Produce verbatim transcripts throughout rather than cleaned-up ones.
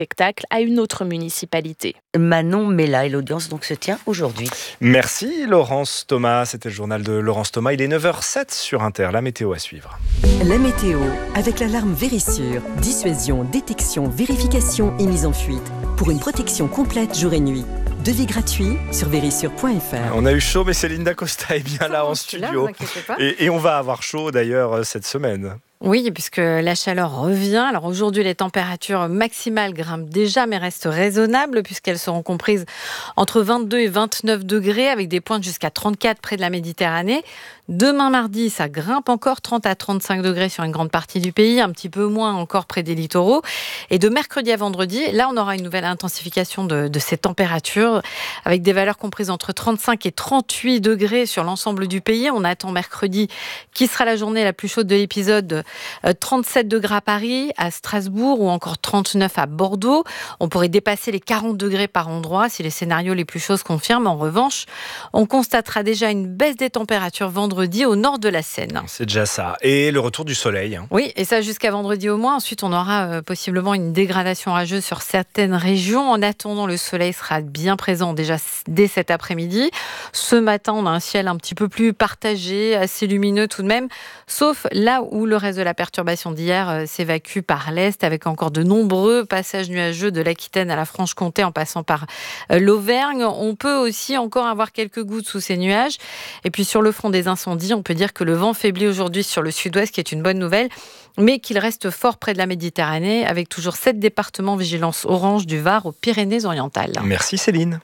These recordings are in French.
spectacle à une autre municipalité. Manon Mella et l'audience donc se tient aujourd'hui. Merci Laurence Thomas, c'était le journal de Laurence Thomas. Il est neuf heures zéro sept sur Inter, la météo à suivre. La météo avec l'alarme Vérissure. Dissuasion, détection, vérification et mise en fuite. Pour une protection complète jour et nuit. Devis gratuit sur vérissure point f r. On a eu chaud, mais Céline Dacosta est bien là en studio. Là, et, et on va avoir chaud d'ailleurs cette semaine. Oui, puisque la chaleur revient. Alors aujourd'hui, les températures maximales grimpent déjà, mais restent raisonnables, puisqu'elles seront comprises entre vingt-deux et vingt-neuf degrés, avec des pointes jusqu'à trente-quatre près de la Méditerranée. Demain mardi, ça grimpe encore, trente à trente-cinq degrés sur une grande partie du pays, un petit peu moins encore près des littoraux. Et de mercredi à vendredi, là, on aura une nouvelle intensification de, de ces températures, avec des valeurs comprises entre trente-cinq et trente-huit degrés sur l'ensemble du pays. On attend mercredi, qui sera la journée la plus chaude de l'épisode, trente-sept degrés à Paris, à Strasbourg ou encore trente-neuf à Bordeaux. On pourrait dépasser les quarante degrés par endroit si les scénarios les plus chauds se confirment. En revanche, on constatera déjà une baisse des températures vendredi au nord de la Seine. C'est déjà ça. Et le retour du soleil. Hein. Oui, et ça jusqu'à vendredi au moins. Ensuite, on aura euh, possiblement une dégradation orageuse sur certaines régions. En attendant, le soleil sera bien présent déjà dès cet après-midi. Ce matin, on a un ciel un petit peu plus partagé, assez lumineux tout de même, sauf là où le reste de la perturbation d'hier euh, s'évacue par l'est, avec encore de nombreux passages nuageux de l'Aquitaine à la Franche-Comté en passant par euh, l'Auvergne. On peut aussi encore avoir quelques gouttes sous ces nuages. Et puis sur le front des incendies, on peut dire que le vent faiblit aujourd'hui sur le sud-ouest, qui est une bonne nouvelle, mais qu'il reste fort près de la Méditerranée, avec toujours sept départements vigilance orange du Var aux Pyrénées-Orientales. Merci Céline.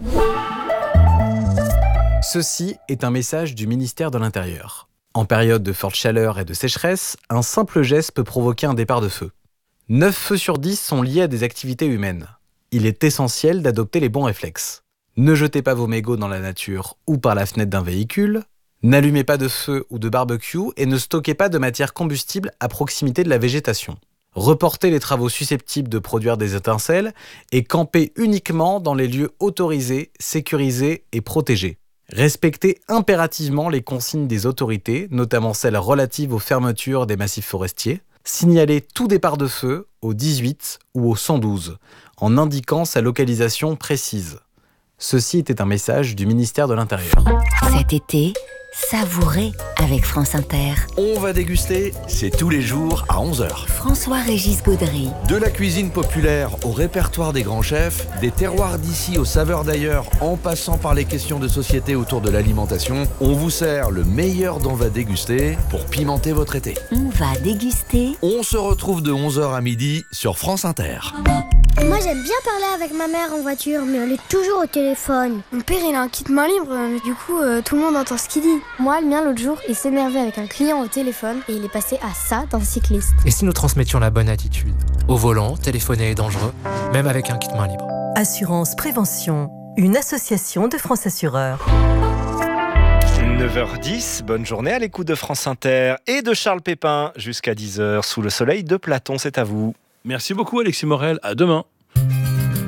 Ceci est un message du ministère de l'Intérieur. En période de forte chaleur et de sécheresse, un simple geste peut provoquer un départ de feu. neuf feux sur dix sont liés à des activités humaines. Il est essentiel d'adopter les bons réflexes. Ne jetez pas vos mégots dans la nature ou par la fenêtre d'un véhicule. N'allumez pas de feu ou de barbecue et ne stockez pas de matière combustible à proximité de la végétation. Reportez les travaux susceptibles de produire des étincelles et campez uniquement dans les lieux autorisés, sécurisés et protégés. Respectez impérativement les consignes des autorités, notamment celles relatives aux fermetures des massifs forestiers. Signalez tout départ de feu au dix-huit ou au cent douze, en indiquant sa localisation précise. Ceci était un message du ministère de l'Intérieur. Cet été, savourez avec France Inter. On va déguster, c'est tous les jours à onze heures. François-Régis Gaudry. De la cuisine populaire au répertoire des grands chefs, des terroirs d'ici aux saveurs d'ailleurs, en passant par les questions de société autour de l'alimentation, on vous sert le meilleur d'On va déguster pour pimenter votre été. On va déguster. On se retrouve de onze heures à midi sur France Inter. Moi j'aime bien parler avec ma mère en voiture, mais elle est toujours au téléphone. Mon père il a un kit main libre, mais du coup euh, tout le monde entend ce qu'il dit. Moi le mien l'autre jour il s'énervait avec un client au téléphone et il est passé à ça d'un cycliste. Et si nous transmettions la bonne attitude? Au volant, téléphoner est dangereux, même avec un kit main libre. Assurance Prévention, une association de France Assureurs. neuf heures dix, bonne journée à l'écoute de France Inter et de Charles Pépin jusqu'à dix heures sous le soleil de Platon, c'est à vous. Merci beaucoup Alexis Morel, à demain.